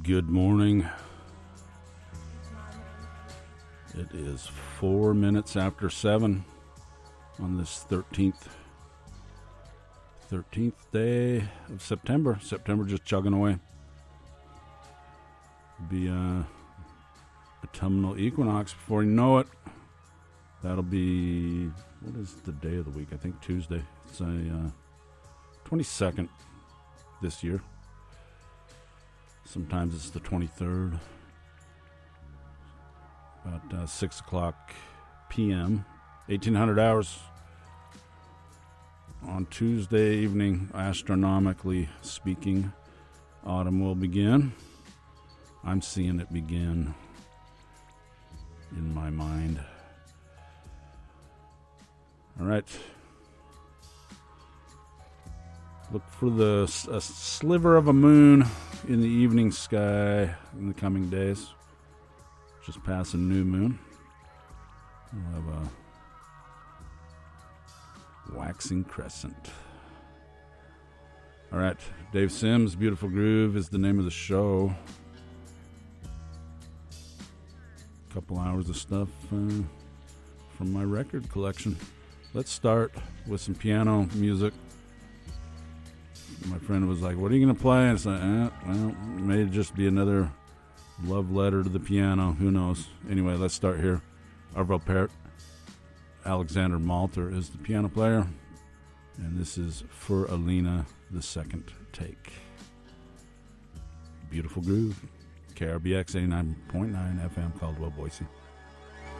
Good morning. It is 4 minutes after 7 on this 13th day of September. September just chugging away. Be autumnal equinox before you know it. That'll be, what is the day of the week? I think Tuesday. It's a 22nd this year. Sometimes it's the 23rd. About 6 o'clock p.m. 1800 hours on Tuesday evening, astronomically speaking, autumn will begin. I'm seeing it begin in my mind. All right. Look for a sliver of a moon in the evening sky in the coming days. Just passing new moon. We'll have a waxing crescent. All right. Dave Sims, Beautiful Groove is the name of the show. A couple hours of stuff from my record collection. Let's start with some piano music. My friend was like, what are you going to play? And I said, well, it may just be another love letter to the piano. Who knows? Anyway, let's start here. Arvo Pärt. Alexander Malter is the piano player. And this is For Alina, the second take. Beautiful Groove. KRBX 89.9 FM, Caldwell, Boise.